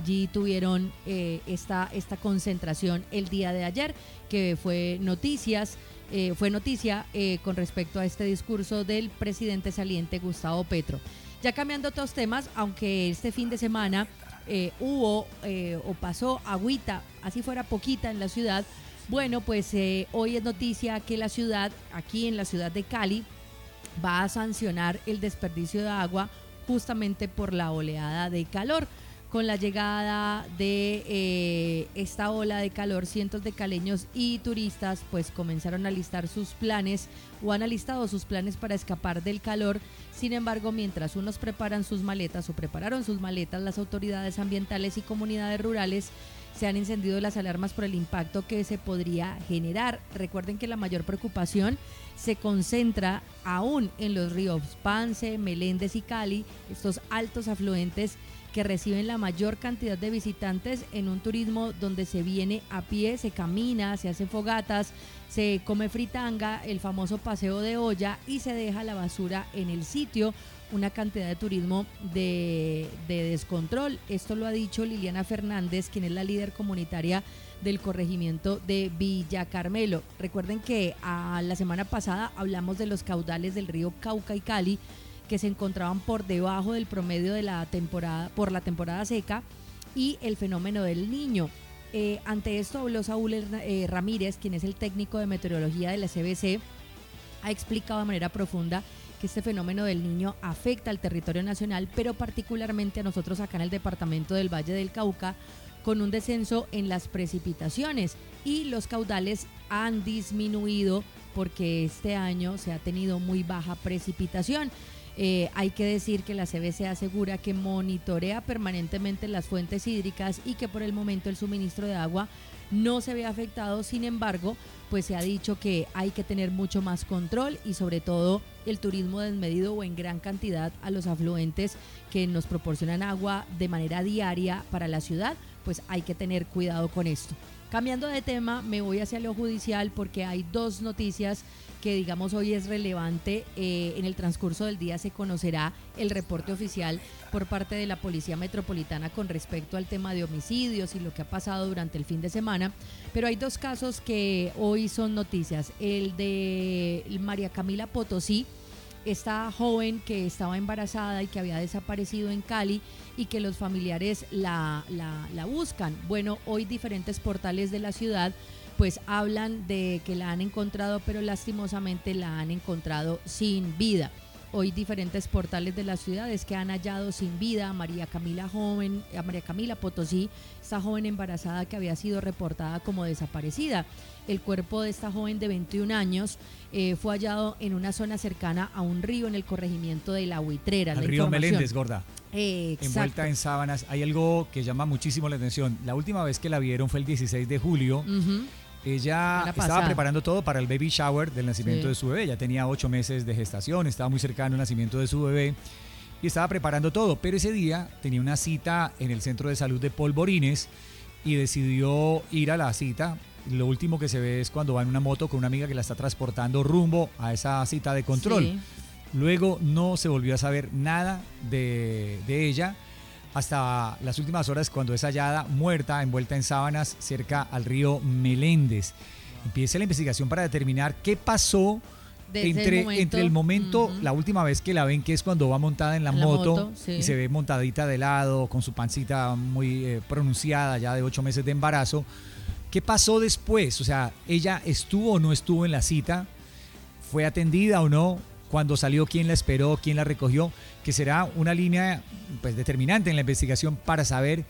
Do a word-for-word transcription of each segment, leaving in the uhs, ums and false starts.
allí tuvieron eh, esta, esta concentración el día de ayer, que fue noticias, eh, fue noticia eh, con respecto a este discurso del presidente saliente Gustavo Petro. Ya cambiando otros temas, aunque este fin de semana eh, hubo eh, o pasó agüita, así fuera poquita en la ciudad, bueno, pues eh, hoy es noticia que la ciudad, aquí en la ciudad de Cali, va a sancionar el desperdicio de agua justamente por la oleada de calor. Con la llegada de eh, esta ola de calor, cientos de caleños y turistas pues comenzaron a listar sus planes o han alistado sus planes para escapar del calor. Sin embargo, mientras unos preparan sus maletas o prepararon sus maletas, las autoridades ambientales y comunidades rurales se han encendido las alarmas por el impacto que se podría generar. Recuerden que la mayor preocupación se concentra aún en los ríos Pance, Meléndez y Cali, estos altos afluentes que reciben la mayor cantidad de visitantes en un turismo donde se viene a pie, se camina, se hace fogatas, se come fritanga, el famoso paseo de olla y se deja la basura en el sitio. Una cantidad de turismo de, de descontrol. Esto lo ha dicho Liliana Fernández, quien es la líder comunitaria del corregimiento de Villa Carmelo. Recuerden que a la semana pasada hablamos de los caudales del río Cauca y Cali, que se encontraban por debajo del promedio de la temporada, por la temporada seca y el fenómeno del Niño. Eh, ante esto habló Saúl eh, Ramírez, quien es el técnico de meteorología de la C B C, ha explicado de manera profunda que este fenómeno del Niño afecta al territorio nacional, pero particularmente a nosotros acá en el departamento del Valle del Cauca, con un descenso en las precipitaciones y los caudales han disminuido porque este año se ha tenido muy baja precipitación. Eh, hay que decir que la C B C asegura que monitorea permanentemente las fuentes hídricas y que por el momento el suministro de agua no se ve afectado. Sin embargo, pues se ha dicho que hay que tener mucho más control y sobre todo el turismo desmedido o en gran cantidad a los afluentes que nos proporcionan agua de manera diaria para la ciudad, pues hay que tener cuidado con esto. Cambiando de tema, me voy hacia lo judicial porque hay dos noticias que digamos hoy es relevante. Eh, en el transcurso del día se conocerá el reporte oficial por parte de la Policía Metropolitana con respecto al tema de homicidios y lo que ha pasado durante el fin de semana, pero hay dos casos que hoy son noticias. El de María Camila Potosí, esta joven que estaba embarazada y que había desaparecido en Cali y que los familiares la, la, la buscan. Bueno, hoy diferentes portales de la ciudad pues hablan de que la han encontrado, pero lastimosamente la han encontrado sin vida. Hoy diferentes portales de las ciudades que han hallado sin vida a María Camila joven, a María Camila Potosí, esta joven embarazada que había sido reportada como desaparecida. El cuerpo de esta joven de veintiún años eh, fue hallado en una zona cercana a un río en el corregimiento de La Buitrera. Al río Meléndez, gorda. Eh, Envuelta en sábanas. Hay algo que llama muchísimo la atención. La última vez que la vieron fue el dieciséis de julio. Uh-huh. Ella estaba preparando todo para el baby shower del nacimiento sí. de su bebé. Ya tenía ocho meses de gestación, estaba muy cercano al nacimiento de su bebé y estaba preparando todo. Pero ese día tenía una cita en el centro de salud de Polvorines y decidió ir a la cita. Lo último que se ve es cuando va en una moto con una amiga que la está transportando rumbo a esa cita de control. Sí. Luego no se volvió a saber nada de, de ella hasta las últimas horas, cuando es hallada muerta, envuelta en sábanas cerca al río Meléndez. Empieza la investigación para determinar qué pasó entre, el entre el momento, uh-huh. la última vez que la ven, que es cuando va montada en la, la moto, moto sí. y se ve montadita de lado, con su pancita muy eh, pronunciada, ya de ocho meses de embarazo. ¿Qué pasó después? O sea, ¿ella estuvo o no estuvo en la cita? ¿Fue atendida o no? Cuando salió, ¿quién la esperó? ¿Quién la recogió? Que será una línea pues, determinante en la investigación para saber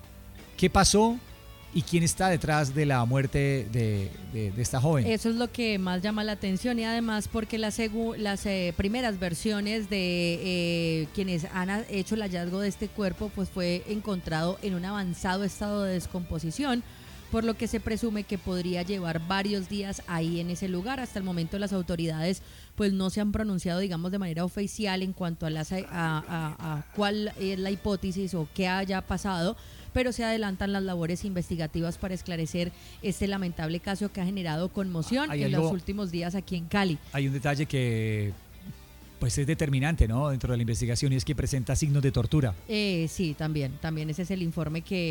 qué pasó y quién está detrás de la muerte de, de, de esta joven. Eso es lo que más llama la atención y además porque las, las eh, primeras versiones de eh, quienes han hecho el hallazgo de este cuerpo pues fue encontrado en un avanzado estado de descomposición, por lo que se presume que podría llevar varios días ahí en ese lugar. Hasta el momento las autoridades pues no se han pronunciado, digamos, de manera oficial en cuanto a, las, a, a, a cuál es la hipótesis o qué haya pasado, pero se adelantan las labores investigativas para esclarecer este lamentable caso que ha generado conmoción en algo, los últimos días aquí en Cali. Hay un detalle que pues es determinante, ¿no?, dentro de la investigación, y es que presenta signos de tortura. Eh, sí, también, también ese es el informe que